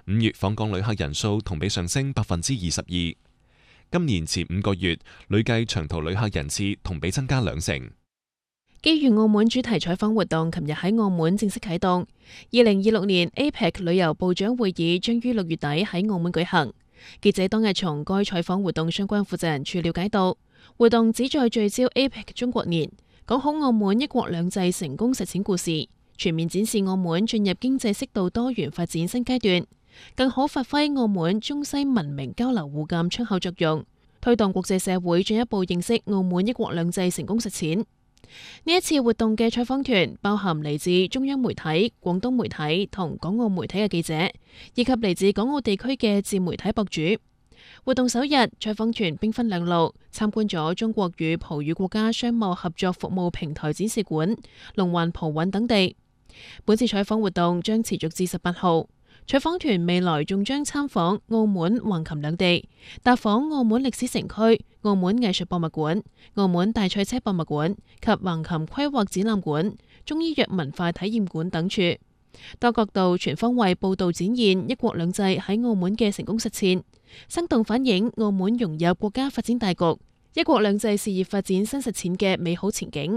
5月訪港旅客人數同比上升22%。今年前5個月累計長途旅客人次同比增加2成。 基於澳門主題採訪活動，琴日喺澳門正式啟動。2026年 APEC 旅遊部長會議將於6月底喺澳門舉行。記者當日從該採訪活動相關負責人處了解到，活動旨在聚焦 APEC 中國年，講好澳門一國兩制成功實踐故事，全面展示澳門進入經濟適度多元發展新階段，更好發揮澳門中西文明交流互鑑窗口作用，推動國際社會進一步認識澳門一國兩制成功實踐。呢一次活動嘅採訪團包含嚟自中央媒體、廣東媒體同港澳媒體嘅記者，以及嚟自港澳地區嘅自媒體博主。活動首日，採訪團兵分兩路，參觀咗中國與葡語國家商貿合作服務平台展示館、龍環葡韻等地。本次採訪活動將持續至18號。採訪團未來仲將參訪澳門、橫琴兩地，踏訪澳門歷史城區、澳門藝術博物館、澳門大賽車博物館及橫琴規劃展覽館、中醫藥文化體驗館等處，多角度全方位報導展現一國兩制喺澳門嘅成功實踐，生動反映澳門融入國家發展大局、一國兩制事業發展新實踐嘅美好前景。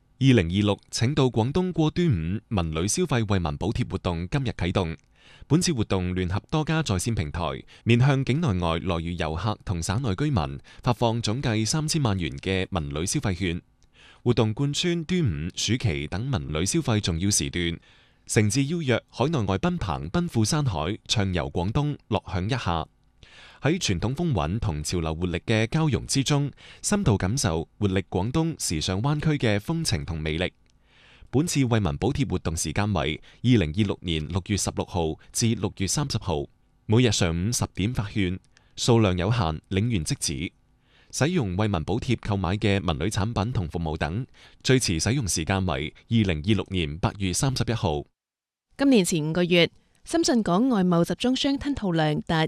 2026請到廣東過端午文旅消費惠民補貼活動今日啟動。本次活動聯合多家在線平台，面向境內外來粵遊客同省內居民發放總計3000萬元嘅文旅消費券。活動貫穿端午、暑期等文旅消費重要時段，誠摯邀約海內外賓朋奔赴山海，暢遊廣東，樂享一夏。喺傳統風韻同潮流活力嘅交融之中，深度感受活力廣東時尚灣區嘅風情同魅力。本次惠民補貼活動時間為2026年6月16號至6月30號，每日上午10點發券，數量有限，領完即止。使用惠民補貼購買嘅文旅產品同服務等，最遲使用時間為2026年8月31號。 今年前5個月，深圳港外貿集裝箱吞吐量達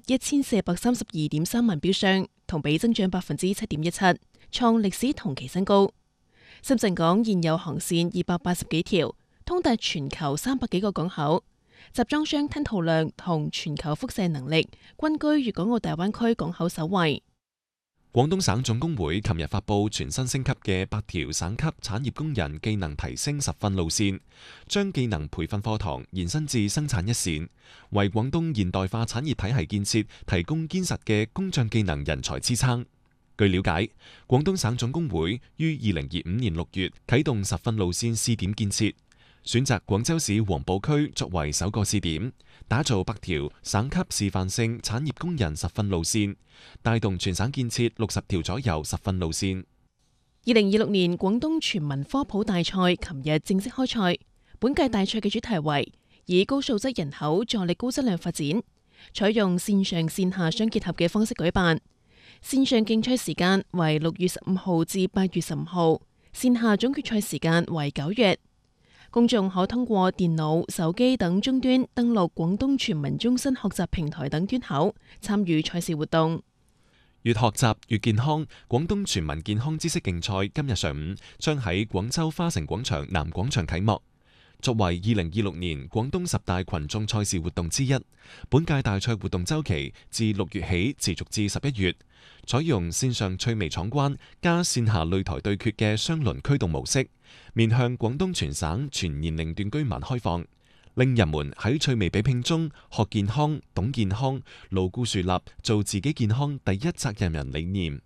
1432.3萬標箱，同比增長7.17%，創歷史同期新高。深圳港現有航線280幾條，通達全球300幾個港口，集裝箱吞吐量同全球輻射能力均居粵港澳大灣區港口首位。 廣東省總工會琴日發布全新升級嘅8條省級產業工人技能提升實訓路線，將技能培訓課堂延伸至生產一線，為廣東現代化產業體系建設提供堅實嘅工匠技能人才支撐。據了解，廣東省總工會於2025年6月啟動實訓路線試點建設，選擇廣州市黃埔區作為首個試點，打造8條省級示範性產業工人實訓路線，帶動全省建設60條左右實訓路線。 2026年廣東全民科普大賽琴日正式開賽，本屆大賽嘅主題為以高素質人口助力高質量發展，採用線上線下相結合嘅方式舉辦。線上競賽時間為6月15號至8月15號，線下總決賽時間為9月。公眾可通過電腦、手機等終端登錄廣東全民終身學習平台等端口，參與賽事活動。 越學習越健康，廣東全民健康知識競賽今日上午將喺廣州花城廣場南廣場啟幕。作為2026年廣東10大群眾賽事活動之一，本屆大賽活動週期自6月起持續至11月，採用線上趣味闖關加線下擂台對決嘅雙輪驅動模式，面向廣東全省全年齡段居民開放，令人們喺趣味比拼中學健康、懂健康，牢固樹立做自己健康第一責任人理念。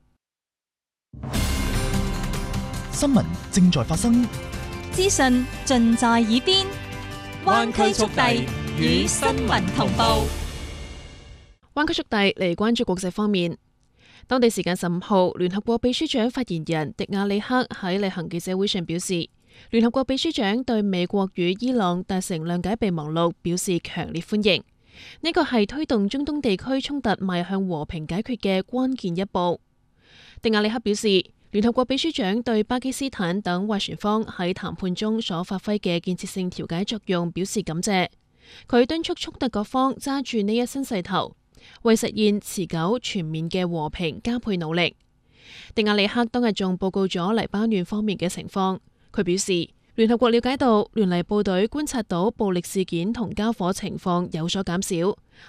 新聞正在發生， 資訊盡在耳邊，灣區速遞與新聞同步。 灣區速遞嚟關注國際方面，當地時間15號，聯合國秘書長發言人迪亞里克喺例行記者會上表示，聯合國秘書長對美國與伊朗達成諒解備忘錄表示強烈歡迎，呢個係推動中東地區衝突邁向和平解決嘅關鍵一步。迪亞里克表示，聯合國秘書長對巴基斯坦等斡旋方喺談判中所發揮嘅建設性調解作用表示感謝。佢敦促衝突各方揸住呢一新勢頭，為實現持久全面嘅和平加倍努力。迪亞里克當日仲報告咗黎巴嫩方面嘅情況。佢表示，聯合國了解到聯黎部隊觀察到暴力事件同交火情況有所減少，